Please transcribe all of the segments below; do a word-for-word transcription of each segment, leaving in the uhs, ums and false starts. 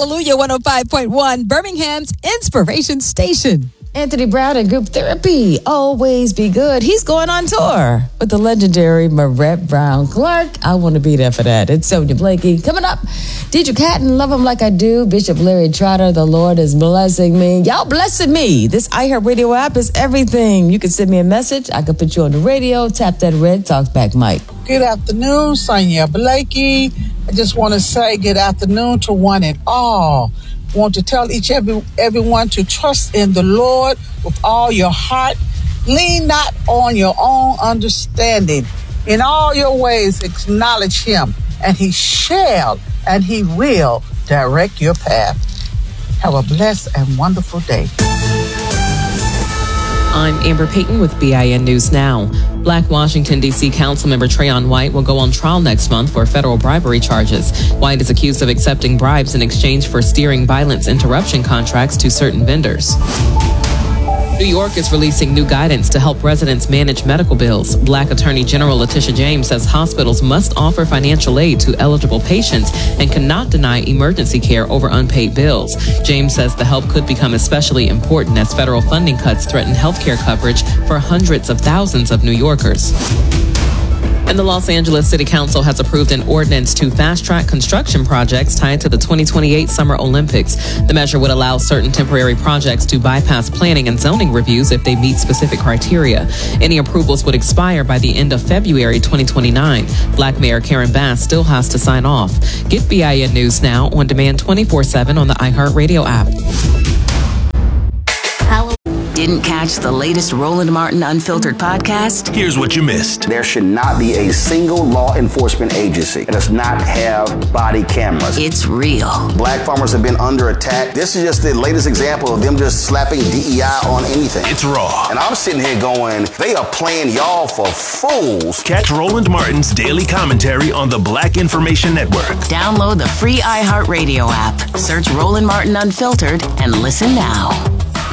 Hallelujah one oh five point one, Birmingham's Inspiration Station. Anthony Brown and Group Therapy, Always Be Good. He's going on tour with the legendary Marette Brown Clark. I want to be there for that. It's Sonia Blakey. Coming up, Deidre Catton, Love Him Like I Do. Bishop Larry Trotter, The Lord is Blessing Me. Y'all blessing me. This iHeartRadio app is everything. You can send me a message. I can put you on the radio. Tap that red talkback mic. Good afternoon, Sonia Blakey. I just want to say good afternoon to one and all. Want to tell each every everyone to trust in the Lord with all your heart. Lean not on your own understanding. In all your ways acknowledge him, and he shall and he will direct your path. Have a blessed and wonderful day. I'm Amber Payton with B I N News Now. Black Washington, D C Councilmember Trayon White will go on trial next month for federal bribery charges. White is accused of accepting bribes in exchange for steering violence interruption contracts to certain vendors. New York is releasing new guidance to help residents manage medical bills. Black Attorney General Letitia James says hospitals must offer financial aid to eligible patients and cannot deny emergency care over unpaid bills. James says the help could become especially important as federal funding cuts threaten health care coverage for hundreds of thousands of New Yorkers. And the Los Angeles City Council has approved an ordinance to fast-track construction projects tied to the twenty twenty-eight Summer Olympics. The measure would allow certain temporary projects to bypass planning and zoning reviews if they meet specific criteria. Any approvals would expire by the end of February twenty twenty-nine. Black Mayor Karen Bass still has to sign off. Get B I N News Now on demand twenty-four seven on the iHeartRadio app. Didn't catch the latest Roland Martin Unfiltered podcast? Here's what you missed. There should not be a single law enforcement agency that does not have body cameras. It's real. Black farmers have been under attack. This is just the latest example of them just slapping D E I on anything. It's raw. And I'm sitting here going, they are playing y'all for fools. Catch Roland Martin's daily commentary on the Black Information Network. Download the free iHeartRadio app. Search Roland Martin Unfiltered and listen now.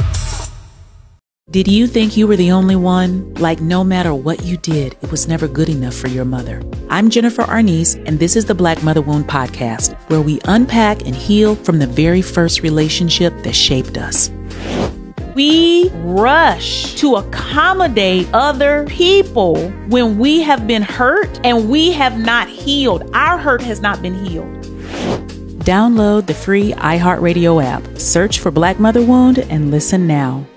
Did you think you were the only one? Like no matter what you did, it was never good enough for your mother. I'm Jennifer Arnice, and this is the Black Mother Wound Podcast, where we unpack and heal from the very first relationship that shaped us. We rush to accommodate other people when we have been hurt and we have not healed. Our hurt has not been healed. Download the free iHeartRadio app. Search for Black Mother Wound and listen now.